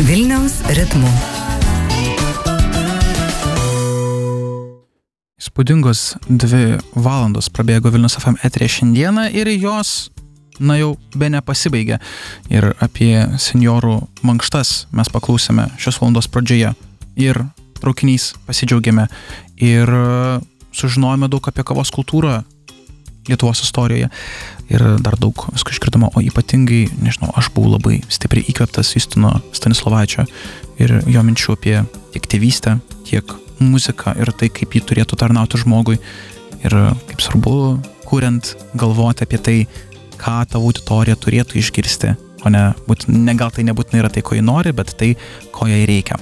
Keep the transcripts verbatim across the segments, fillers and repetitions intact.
Vilniaus ritmu. Įspūdingos dvi valandos prabėgo Vilniaus F M eteryje šiandieną ir jos, na jau be nepasibaigė. Ir apie senjorų mankštas mes paklausėme šios valandos pradžioje. Ir traukiniais pasidžiaugėme. Ir sužinojome daug apie kavos kultūrą Lietuvos istorijoje. Ir dar daug visko išgirdome, o ypatingai, nežinau, aš buvau labai stipriai įkvėptas Justino Stanislovaičio ir jo minčių apie tiek tėvystę, tiek muziką ir tai, kaip jį turėtų tarnauti žmogui. Ir kaip svarbu, kuriant, galvoti apie tai, ką tavo auditorija turėtų išgirsti, o ne, būt, ne gal tai nebūtinai yra tai, ko jį nori, bet tai, ko jai reikia.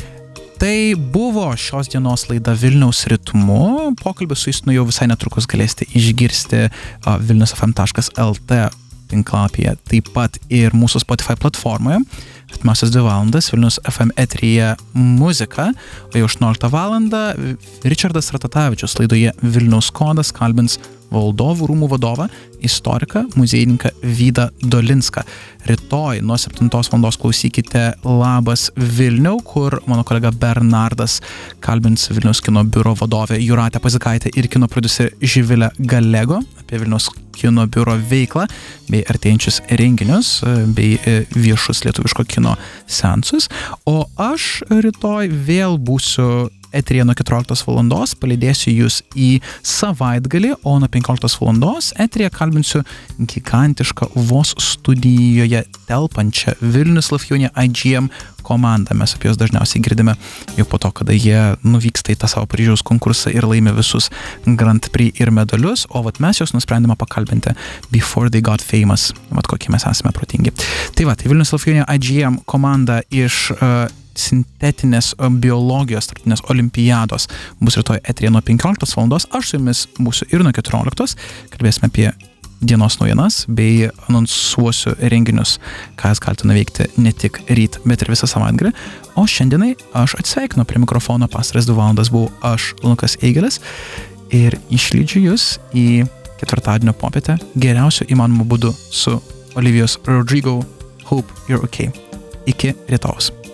Tai buvo šios dienos laida Vilniaus ritmu. Pokalbį su Justinu jau visai netrukus galėsite išgirsti vilnius f m taškas l t tinklapyje, taip pat ir mūsų Spotify platformoje. Atmiausias dvi valandas Vilnius F M eteryje muzika, o jau aštuonioliktą valandą Ričardas Ratatavičius laidoje Vilniaus kodas kalbins Valdovų rūmų vadovą, istoriką, muziejininką Vydą Dolinską. Rytoj nuo septintos valandos klausykite Labas Vilniau, kur mano kolega Bernardas kalbins Vilniaus kino biuro vadovę Jūratę Pazikaitę ir kino prodiuserį Živilę Galego apie Vilniaus kino biuro veiklą bei artėjančius renginius bei viešus lietuviško kino seansus. O aš rytoj vėl būsiu eteryje nuo keturioliktos valandos, palydėsiu jūs į savaitgalį, o nuo penkioliktos valandos eteryje kalbinsiu gigantišką vos studijoje telpančią Vilnius Lafjūnė I G M komandą. Mes apie juos dažniausiai girdime jau po to, kada jie nuvyksta į tą savo Paryžiaus konkursą ir laimi visus Grand Prix ir medalius, o vat mes juos nusprendėme pakalbinti Before They Got Famous. Vat kokie mes esame protingi. Tai va, tai Vilnius Lafjūnė I G M komanda iš uh, sintetinės biologijos tarptautinės olimpiados bus rytoj eteryje nuo penkioliktos valandos. Aš su jumis būsiu ir nuo keturioliktos. Kalbėsime apie dienos naujienas bei anonsuosiu renginius, ką jūs galite nuveikti ne tik ryt, bet ir visą savaitgalį. O šiandienai aš atsveikinu prie mikrofono. Pastaras dvi valandas buvau aš, Lukas Eigelis, ir išlydžiu jūs į ketvirtadienio popietę geriausiu įmanomu būdu su Olivijos Rodrigo Hope You're Okay. Iki rytojaus.